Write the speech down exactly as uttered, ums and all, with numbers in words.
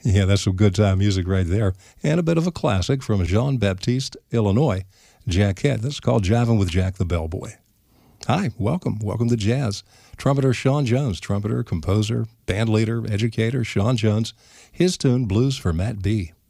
Yeah, that's some good time music right there. And a bit of a classic from Jean Baptiste, Illinois, Jackette. This is called Jiving with Jack the Bellboy. Hi, welcome. Welcome to Jazz. Trumpeter Sean Jones, trumpeter, composer, band leader, educator Sean Jones. His tune, Blues for Matt B.